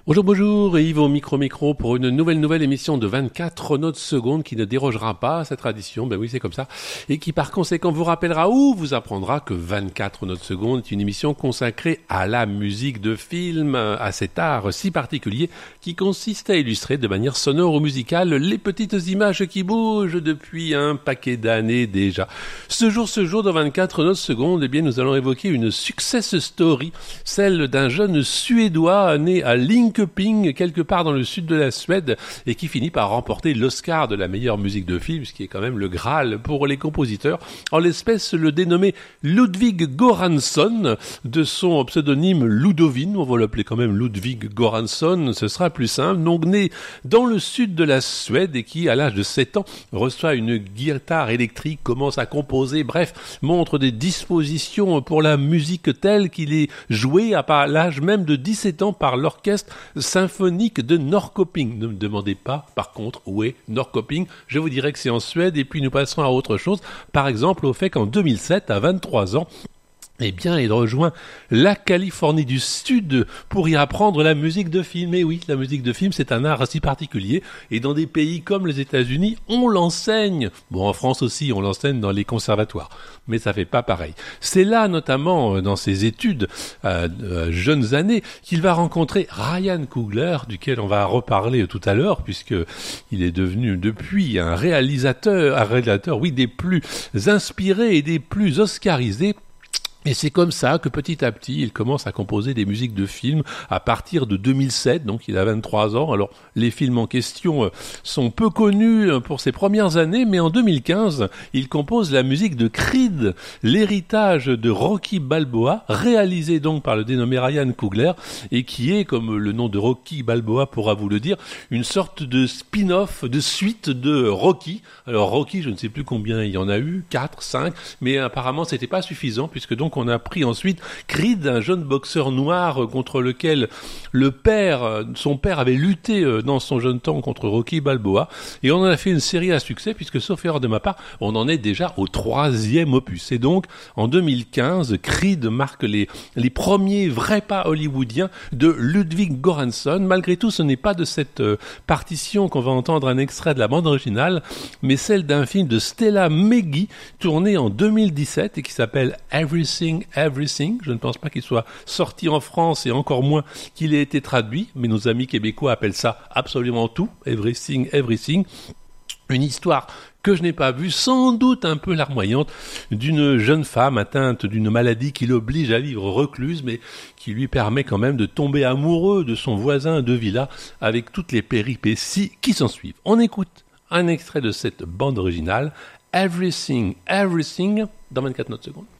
Bonjour, bonjour, Yves au micro pour une nouvelle émission de 24 notes secondes qui ne dérogera pas à cette tradition, ben oui c'est comme ça, et qui par conséquent vous rappellera ou vous apprendra que 24 notes secondes est une émission consacrée à la musique de film, à cet art si particulier qui consiste à illustrer de manière sonore ou musicale les petites images qui bougent depuis un paquet d'années déjà. Ce jour dans 24 notes secondes, eh bien nous allons évoquer une success story, celle d'un jeune Suédois né à Linköping, quelque part dans le sud de la Suède, et qui finit par remporter l'Oscar de la meilleure musique de film, ce qui est quand même le Graal pour les compositeurs. En l'espèce, le dénommé Ludwig Göransson, de son pseudonyme Ludovine, on va l'appeler quand même Ludwig Göransson, ce sera plus simple, donc né dans le sud de la Suède et qui, à l'âge de 7 ans, reçoit une guitare électrique, commence à composer, bref, montre des dispositions pour la musique telle qu'il est joué à l'âge même de 17 ans par l'orchestre symphonique de Norrköping. Ne me demandez pas, par contre, où est Norrköping. Je vous dirai que c'est en Suède et puis nous passerons à autre chose. Par exemple, au fait qu'en 2007, à 23 ans, eh bien, il rejoint la Californie du Sud pour y apprendre la musique de film. Et oui, la musique de film, c'est un art assez particulier. Et dans des pays comme les États-Unis, on l'enseigne. Bon, en France aussi, on l'enseigne dans les conservatoires. Mais ça fait pas pareil. C'est là, notamment, dans ses études, jeunes années, qu'il va rencontrer Ryan Coogler, duquel on va reparler tout à l'heure, puisque il est devenu, depuis, un réalisateur, oui, des plus inspirés et des plus oscarisés. Et c'est comme ça que petit à petit, il commence à composer des musiques de films à partir de 2007, donc il a 23 ans. Alors les films en question sont peu connus pour ses premières années, mais en 2015, il compose la musique de Creed, l'héritage de Rocky Balboa, réalisé donc par le dénommé Ryan Coogler, et qui est, comme le nom de Rocky Balboa pourra vous le dire, une sorte de spin-off, de suite de Rocky. Alors Rocky, je ne sais plus combien il y en a eu, 4, 5, mais apparemment c'était pas suffisant, puisque donc on a pris ensuite Creed, un jeune boxeur noir contre lequel son père avait lutté dans son jeune temps contre Rocky Balboa, et on en a fait une série à succès, puisque sauf erreur de ma part, on en est déjà au 3e opus. Et donc, en 2015, Creed marque les premiers vrais pas hollywoodiens de Ludwig Göransson. Malgré tout, ce n'est pas de cette partition qu'on va entendre un extrait de la bande originale, mais celle d'un film de Stella Meggy, tourné en 2017 et qui s'appelle Everything. Je ne pense pas qu'il soit sorti en France et encore moins qu'il ait été traduit, mais nos amis québécois appellent ça absolument tout, Everything. Une histoire que je n'ai pas vue, sans doute un peu larmoyante, d'une jeune femme atteinte d'une maladie qui l'oblige à vivre recluse, mais qui lui permet quand même de tomber amoureux de son voisin de villa avec toutes les péripéties qui s'ensuivent. On écoute un extrait de cette bande originale, Everything, dans 24 notes secondes.